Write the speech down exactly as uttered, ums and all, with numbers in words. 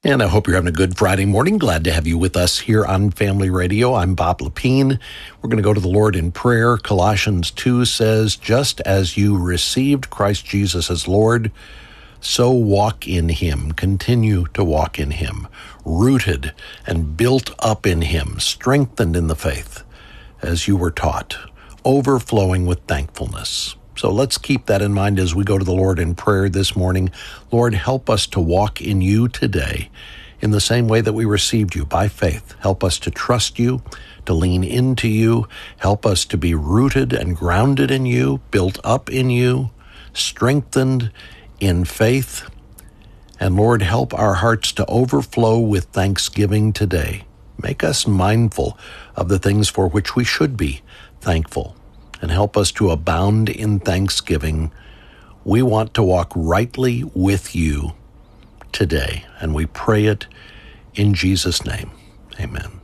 And I hope you're having a good Friday morning. Glad to have you with us here on Family Radio. I'm Bob Lepine. We're going to go to the Lord in prayer. Colossians two says, just as you received Christ Jesus as Lord, so walk in him. Continue to walk in him, rooted and built up in him, strengthened in the faith, as you were taught, overflowing with thankfulness. So let's keep that in mind as we go to the Lord in prayer this morning. Lord, help us to walk in you today in the same way that we received you, by faith. Help us to trust you, to lean into you. Help us to be rooted and grounded in you, built up in you, strengthened in faith. And Lord, help our hearts to overflow with thanksgiving today. Make us mindful of the things for which we should be thankful, and help us to abound in thanksgiving. We want to walk rightly with you today, and we pray it in Jesus' name. Amen.